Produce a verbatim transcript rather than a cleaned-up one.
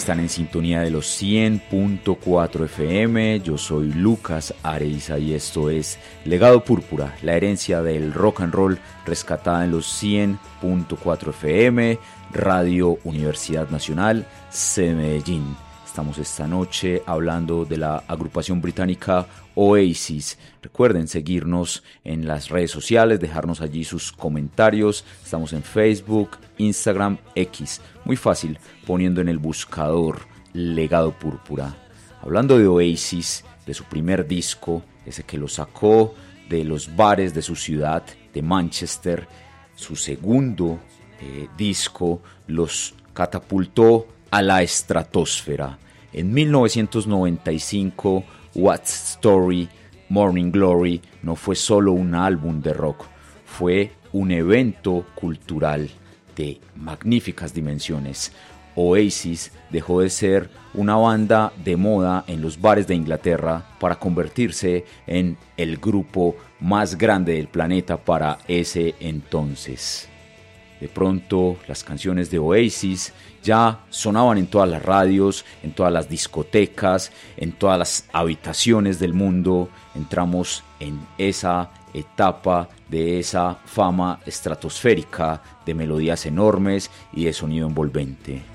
Están en sintonía de los cien punto cuatro F M. Yo soy Lucas Areiza y esto es Legado Púrpura, la herencia del rock and roll rescatada en los cien punto cuatro F M, Radio Universidad Nacional, C de Medellín. Estamos esta noche hablando de la agrupación británica Oasis. Recuerden seguirnos en las redes sociales, dejarnos allí sus comentarios. Estamos en Facebook, Instagram, X. Muy fácil, poniendo en el buscador Legado Púrpura. Hablando de Oasis, de su primer disco, ese que lo sacó de los bares de su ciudad, de Manchester. Su segundo eh, disco los catapultó a la estratosfera. En mil novecientos noventa y cinco, What's Story, Morning Glory no fue solo un álbum de rock, fue un evento cultural de magníficas dimensiones. Oasis dejó de ser una banda de moda en los bares de Inglaterra para convertirse en el grupo más grande del planeta para ese entonces. De pronto, las canciones de Oasis ya sonaban en todas las radios, en todas las discotecas, en todas las habitaciones del mundo. Entramos en esa etapa de esa fama estratosférica, de melodías enormes y de sonido envolvente.